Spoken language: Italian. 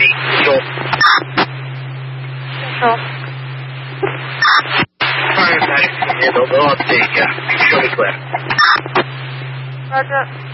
pomeriggio. Fai andare il dopo, Ortega, Piccioli Guerra. Roger.